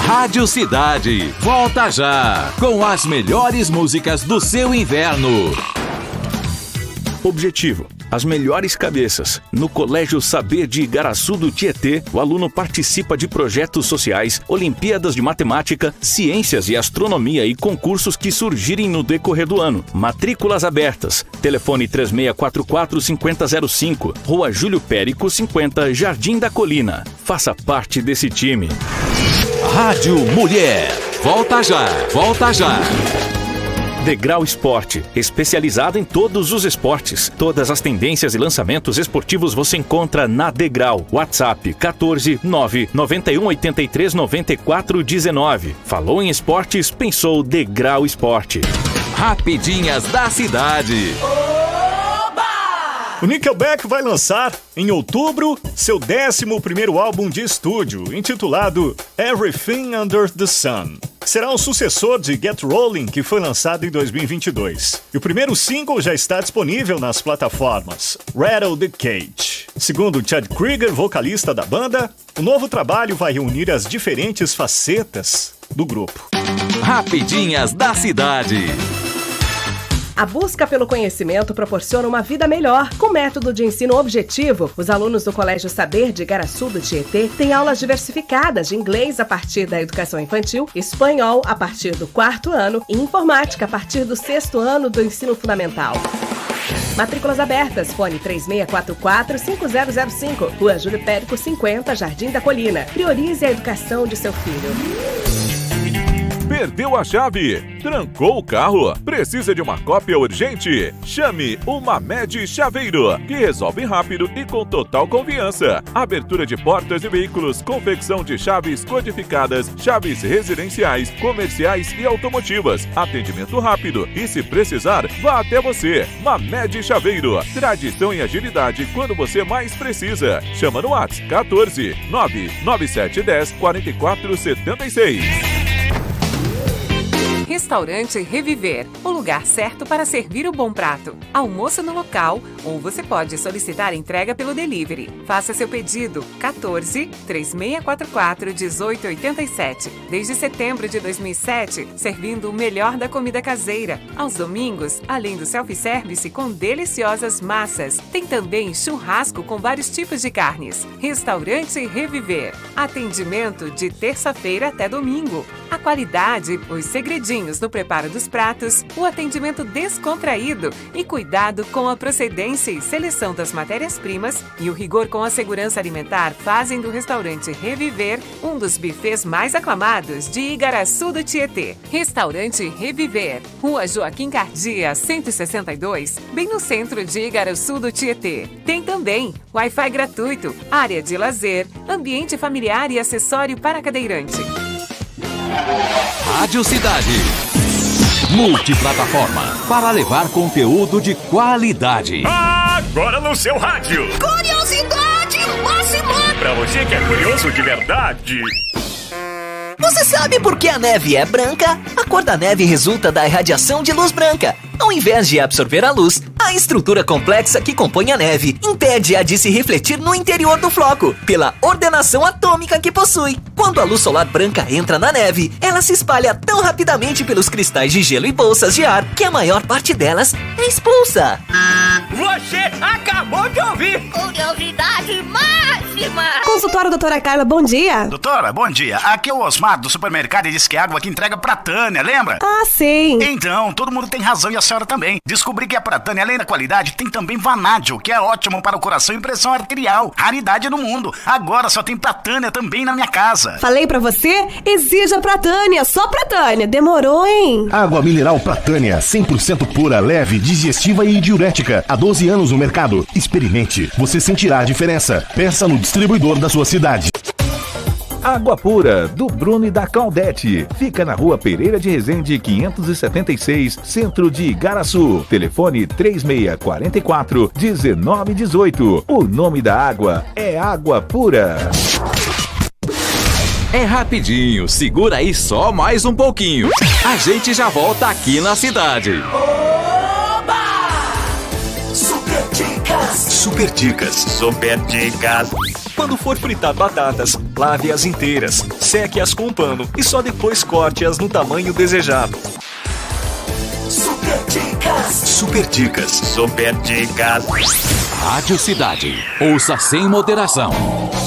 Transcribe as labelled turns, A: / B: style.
A: Rádio Cidade, volta já, com as melhores músicas do seu inverno.
B: Objetivo: as melhores cabeças. No Colégio Saber de Igaraçu do Tietê, o aluno participa de projetos sociais, Olimpíadas de Matemática, Ciências e Astronomia e concursos que surgirem no decorrer do ano. Matrículas abertas. Telefone 3644-5005, Rua Júlio Périco 50, Jardim da Colina. Faça parte desse time.
A: Rádio Mulher, volta já, volta já.
B: Degrau Esporte, especializado em todos os esportes. Todas as tendências e lançamentos esportivos você encontra na Degrau. WhatsApp 14 991 83 94 19. Falou em esportes, pensou Degrau Esporte.
A: Rapidinhas da cidade.
C: O Nickelback vai lançar, em outubro, seu 11º álbum de estúdio, intitulado Everything Under the Sun. Será o sucessor de Get Rolling, que foi lançado em 2022. E o primeiro single já está disponível nas plataformas Rattle the Cage. Segundo Chad Krieger, vocalista da banda, o novo trabalho vai reunir as diferentes facetas do grupo.
A: Rapidinhas da cidade.
D: A busca pelo conhecimento proporciona uma vida melhor. Com método de ensino objetivo, os alunos do Colégio Saber de Igaraçu do Tietê têm aulas diversificadas de inglês a partir da educação infantil, espanhol a partir do 4º ano e informática a partir do 6º ano do ensino fundamental. Matrículas abertas, fone 3644-5005, Rua Júlio Périco 50, Jardim da Colina. Priorize a educação de seu filho.
E: Perdeu a chave? Trancou o carro? Precisa de uma cópia urgente? Chame o Mamed Chaveiro, que resolve rápido e com total confiança. Abertura de portas e veículos, confecção de chaves codificadas, chaves residenciais, comerciais e automotivas. Atendimento rápido e, se precisar, vá até você. Mamed Chaveiro, tradição e agilidade quando você mais precisa. Chama no WhatsApp 14 99710 4476.
F: Restaurante Reviver, o lugar certo para servir o bom prato. Almoço no local, ou você pode solicitar entrega pelo delivery. Faça seu pedido 14 3644 1887. Desde setembro de 2007, servindo o melhor da comida caseira. Aos domingos, além do self-service com deliciosas massas, tem também churrasco com vários tipos de carnes. Restaurante Reviver. Atendimento de terça-feira até domingo. A qualidade, os segredinhos no preparo dos pratos, o atendimento descontraído e cuidado com a procedência e seleção das matérias-primas e o rigor com a segurança alimentar fazem do restaurante Reviver um dos bufês mais aclamados de Igaraçu do Tietê. Restaurante Reviver, Rua Joaquim Cardia, 162, bem no centro de Igaraçu do Tietê. Tem também Wi-Fi gratuito, área de lazer, ambiente familiar e acessório para cadeirante.
A: Rádio Cidade. Multiplataforma para levar conteúdo de qualidade.
C: Agora no seu rádio.
G: Curiosidade máxima.
C: Pra você que é curioso de verdade.
G: Você sabe por que a neve é branca? A cor da neve resulta da irradiação de luz branca. Ao invés de absorver a luz, a estrutura complexa que compõe a neve impede-a de se refletir no interior do floco, pela ordenação atômica que possui. Quando a luz solar branca entra na neve, ela se espalha tão rapidamente pelos cristais de gelo e bolsas de ar que a maior parte delas é expulsa.
H: Você acabou de ouvir!
G: Curiosidade máxima!
D: Consultório doutora Carla, bom dia.
I: Doutora, bom dia. Aqui é o Osmar do supermercado e disse que é água que entrega pra Tânia, lembra?
D: Ah, sei.
I: Então, todo mundo tem razão e a senhora também. Descobri que a Pratânia, além da qualidade, tem também vanádio, que é ótimo para o coração e pressão arterial. Raridade no mundo. Agora só tem Pratânia também na minha casa.
D: Falei pra você? Exija Pratânia, só Pratânia. Demorou, hein?
J: Água mineral Pratânia, 100% pura, leve, digestiva e diurética. Há 12 anos no mercado. Experimente, você sentirá a diferença. Peça no distribuidor da sua cidade.
K: Água Pura, do Bruno e da Claudete. Fica na Rua Pereira de Resende, 576, centro de Igaraçu. Telefone 3644-1918. O nome da água é Água Pura.
A: É rapidinho, segura aí só mais um pouquinho. A gente já volta aqui na cidade.
L: Super Dicas. Super Dicas. Super Dicas. Quando for fritar batatas, lave-as inteiras, seque-as com um pano e só depois corte-as no tamanho desejado.
M: Super dicas.
L: Super dicas.
M: Super dicas.
A: Rádio Cidade. Ouça sem moderação.